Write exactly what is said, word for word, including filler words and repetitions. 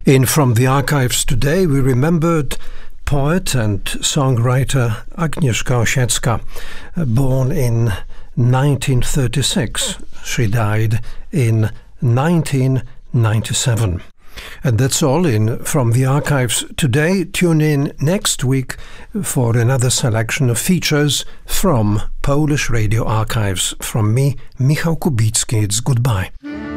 In From the Archives today, we remembered poet and songwriter Agnieszka Osiecka, born in nineteen thirty-six. She died in nineteen ninety-seven. And that's all in From the Archives today. Tune in next week for another selection of features from Polish Radio Archives. From me, Michał Kubicki. It's goodbye.